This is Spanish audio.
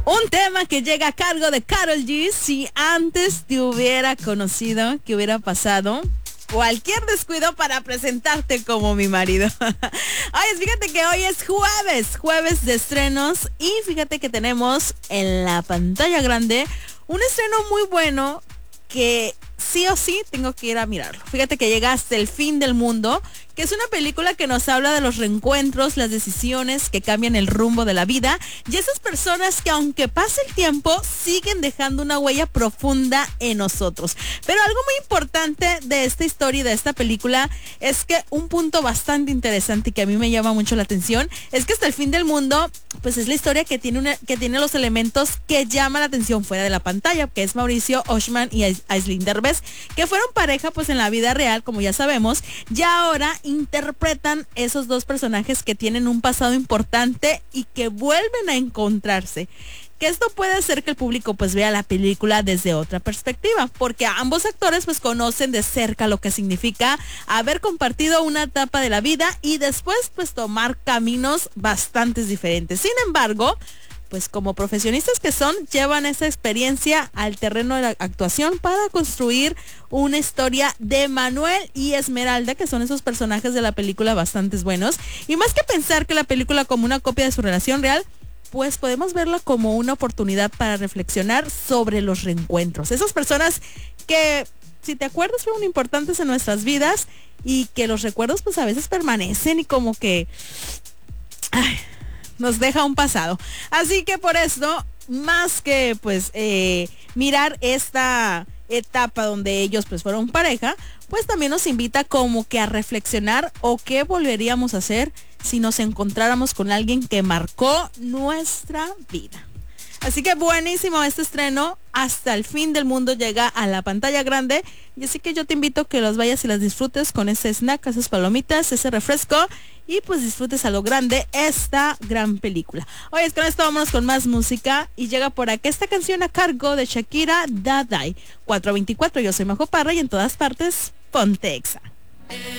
Un tema que llega a cargo de Karol G. Si antes te hubiera conocido, ¿qué hubiera pasado? Cualquier descuido para presentarte como mi marido. Oye, fíjate que hoy es jueves de estrenos, y fíjate que tenemos en la pantalla grande un estreno muy bueno que sí o sí tengo que ir a mirarlo. Fíjate que llega Hasta el fin del mundo, que es una película que nos habla de los reencuentros, las decisiones que cambian el rumbo de la vida, y esas personas que, aunque pase el tiempo, siguen dejando una huella profunda en nosotros. Pero algo muy importante de esta historia y de esta película es que un punto bastante interesante que a mí me llama mucho la atención es que Hasta el fin del mundo, pues es la historia que tiene los elementos que llaman la atención fuera de la pantalla, que es Mauricio Oshman y Aislinn Derbez, que fueron pareja pues en la vida real, como ya sabemos, y ahora interpretan esos dos personajes que tienen un pasado importante y que vuelven a encontrarse. Que esto puede hacer que el público pues vea la película desde otra perspectiva, porque ambos actores pues conocen de cerca lo que significa haber compartido una etapa de la vida y después pues tomar caminos bastante diferentes. Sin embargo, pues como profesionistas que son, llevan esa experiencia al terreno de la actuación para construir una historia de Manuel y Esmeralda, que son esos personajes de la película bastante buenos. Y más que pensar que la película como una copia de su relación real, pues podemos verla como una oportunidad para reflexionar sobre los reencuentros. Esas personas que, si te acuerdas, fueron importantes en nuestras vidas y que los recuerdos pues a veces permanecen y como que nos deja un pasado. Así que por esto, más que pues mirar esta etapa donde ellos pues fueron pareja, pues también nos invita como que a reflexionar o qué volveríamos a hacer si nos encontráramos con alguien que marcó nuestra vida. Así que buenísimo este estreno. Hasta el fin del mundo llega a la pantalla grande, y así que yo te invito a que los vayas y las disfrutes con ese snack, esas palomitas, ese refresco, y pues disfrutes a lo grande esta gran película. Oye, con esto vámonos con más música, y llega por acá esta canción a cargo de Shakira, Dadai. 424, yo soy Majo Parra, y en todas partes, ponte Exa.